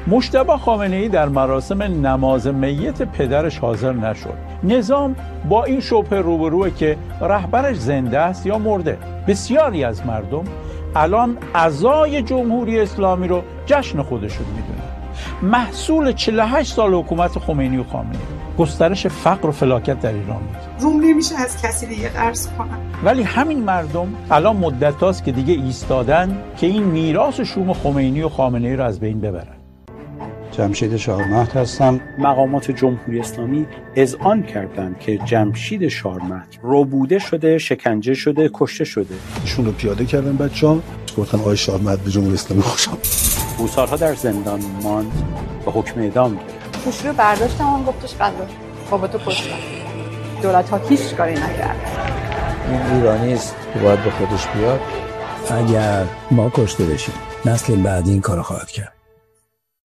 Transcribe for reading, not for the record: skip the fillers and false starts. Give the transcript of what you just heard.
مجتبی خامنه‌ای در مراسم نماز میت پدرش حاضر نشد. نظام با این شبهه روبروه که رهبرش زنده است یا مرده. بسیاری از مردم الان عزای جمهوری اسلامی رو جشن خودشون میدونن. محصول 48 سال حکومت خمینی و خامنه‌ای، گسترش فقر و فلاکت در ایران بود. روم نمیشه از کسی دیگه قرض کنن. ولی همین مردم الان مدت هاست که دیگه ایستادن که این میراث شوم خمینی و خامنه‌ای رو از بین ببرن. جمشید شارمهد هستم. مقامات جمهوری اسلامی اذعان کردند که جمشید شارمهد ربوده شده، شکنجه شده، کشته شده. ایشون رو پیاده کردن بچه‌ها، گفتن آقای شارمهد به جمهوری اسلامی خوش آمد. او سالها در زندان ماند و حکم اعدام گرفت. خوشی رو برداشتم، اون گفتش قضا بابا تو کشتن. دولت ها هیچ کاری نکرد. این ایرانی است که باید به خودش بیاد. اگر ما کشته بشیم نسل بعدی این کارو خواهد کرد.